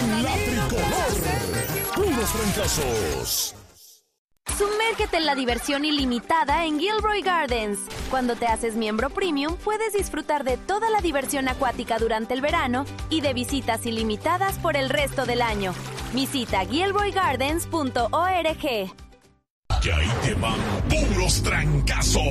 en la tricolor. Puros fracasos. Sumérgete en la diversión ilimitada en Gilroy Gardens. Cuando te haces miembro premium, puedes disfrutar de toda la diversión acuática durante el verano y de visitas ilimitadas por el resto del año. Visita gilroygardens.org. Y ahí te van puros trancazos.